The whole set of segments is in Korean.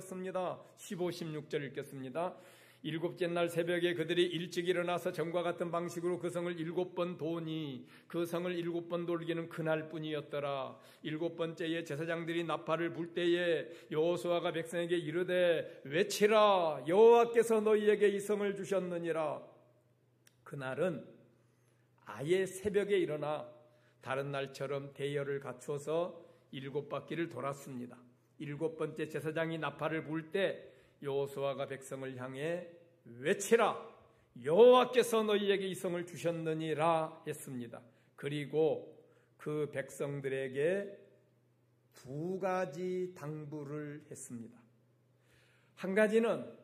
되었습니다. 15, 16절 읽겠습니다. 일곱째 날 새벽에 그들이 일찍 일어나서 전과 같은 방식으로 그 성을 7번 도니 그 성을 7번 돌기는 그날뿐이었더라. 7번째에 제사장들이 나팔을 불 때에 여호수아가 백성에게 이르되 외치라 여호와께서 너희에게 이 성을 주셨느니라. 그날은 아예 새벽에 일어나 다른 날처럼 대열을 갖추어서 7바퀴를 돌았습니다. 7번째 제사장이 나팔을 불 때 여호수아가 백성을 향해 외치라 여호와께서 너희에게 이 성을 주셨느니라 했습니다. 그리고 그 백성들에게 2가지 당부를 했습니다. 한 가지는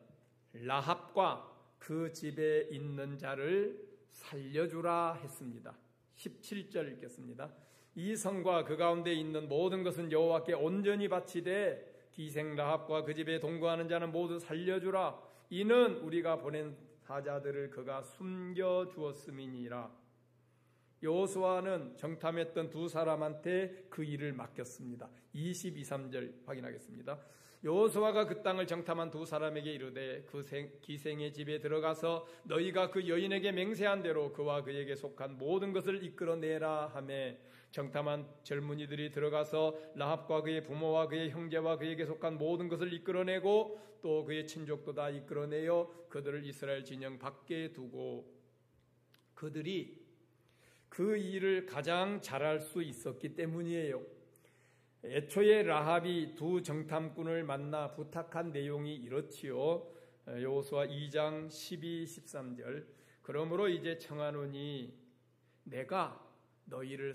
라합과 그 집에 있는 자를 살려주라 했습니다. 17절 읽겠습니다. 이 성과 그 가운데 있는 모든 것은 여호와께 온전히 바치되 기생 라합과 그 집에 동거하는 자는 모두 살려주라. 이는 우리가 보낸 사자들을 그가 숨겨주었음이니라. 여호수아는 정탐했던 2사람한테 그 일을 맡겼습니다. 22, 3절 확인하겠습니다. 여호수아가 그 땅을 정탐한 2사람에게 이르되 그 기생의 집에 들어가서 너희가 그 여인에게 맹세한 대로 그와 그에게 속한 모든 것을 이끌어내라 하며 정탐한 젊은이들이 들어가서 라합과 그의 부모와 그의 형제와 그에게 속한 모든 것을 이끌어내고 또 그의 친족도 다 이끌어내어 그들을 이스라엘 진영 밖에 두고 그들이 그 일을 가장 잘할 수 있었기 때문이에요. 애초에 라합이 2 정탐꾼을 만나 부탁한 내용이 이렇지요. 여호수아 2장 12, 13절 그러므로 이제 청하노니 내가 너희를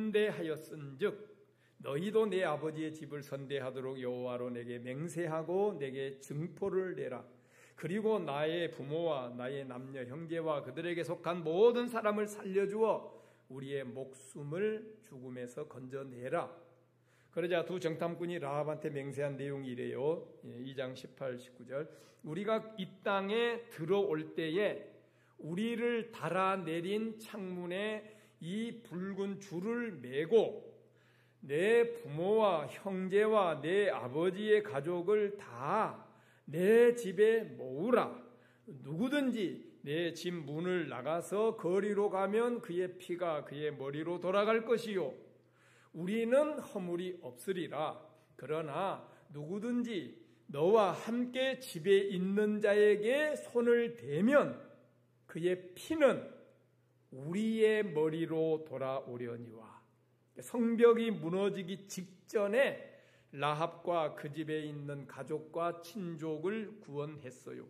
선대하였은즉 너희도 내 아버지의 집을 선대하도록 여호와로 내게 맹세하고 내게 증포를 내라. 그리고 나의 부모와 나의 남녀 형제와 그들에게 속한 모든 사람을 살려주어 우리의 목숨을 죽음에서 건져내라. 그러자 2 정탐꾼이 라합한테 맹세한 내용이 이래요. 2장 18, 19절 우리가 이 땅에 들어올 때에 우리를 달아내린 창문에 이 붉은 줄을 메고 내 부모와 형제와 내 아버지의 가족을 다 내 집에 모으라. 누구든지 내 집 문을 나가서 거리로 가면 그의 피가 그의 머리로 돌아갈 것이요 우리는 허물이 없으리라. 그러나 누구든지 너와 함께 집에 있는 자에게 손을 대면 그의 피는 우리의 머리로 돌아오려니와. 성벽이 무너지기 직전에 라합과 그 집에 있는 가족과 친족을 구원했어요.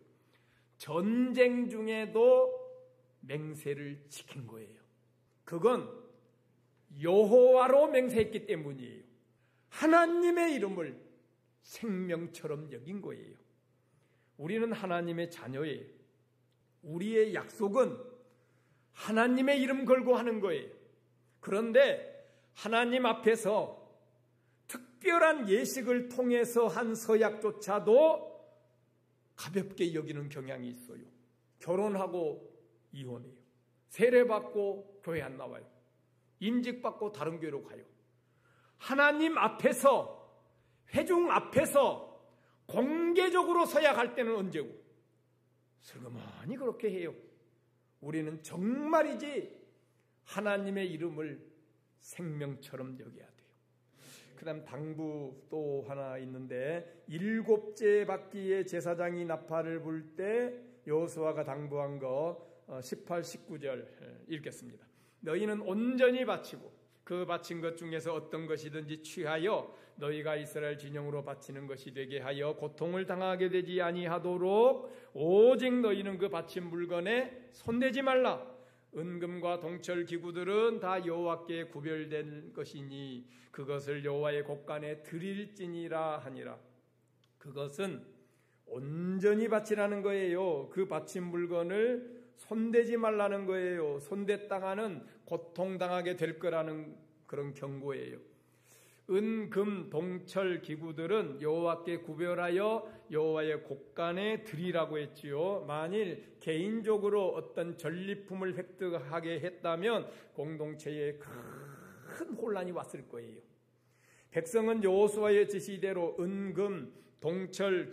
전쟁 중에도 맹세를 지킨 거예요. 그건 여호와로 맹세했기 때문이에요. 하나님의 이름을 생명처럼 여긴 거예요. 우리는 하나님의 자녀예요. 우리의 약속은 하나님의 이름 걸고 하는 거예요. 그런데 하나님 앞에서 특별한 예식을 통해서 한 서약조차도 가볍게 여기는 경향이 있어요. 결혼하고 이혼해요. 세례받고 교회 안 나와요. 임직받고 다른 교회로 가요. 하나님 앞에서, 회중 앞에서 공개적으로 서약할 때는 언제고? 슬그머니 그렇게 해요. 우리는 정말이지 하나님의 이름을 생명처럼 여겨야 돼요. 그 다음 당부 또 하나 있는데 7째 바퀴에 제사장이 나팔을 불 때 여호수아가 당부한 거 18, 19절 읽겠습니다. 너희는 온전히 바치고 그 바친 것 중에서 어떤 것이든지 취하여 너희가 이스라엘 진영으로 바치는 것이 되게 하여 고통을 당하게 되지 아니하도록 오직 너희는 그 바친 물건에 손대지 말라. 은금과 동철 기구들은 다 여호와께 구별된 것이니 그것을 여호와의 곳간에 드릴지니라 하니라. 그것은 온전히 바치라는 거예요. 그 바친 물건을 손대지 말라는 거예요. 손댔다가는 고통당하게 될 거라는 그런 경고예요. 은, 금, 동철 기구들은 여호와께 구별하여 여호와의 곳간에 드리라고 했지요. 만일 개인적으로 어떤 전리품을 획득하게 했다면 공동체에 큰 혼란이 왔을 거예요. 백성은 여호수아의 지시대로 은, 금, 동철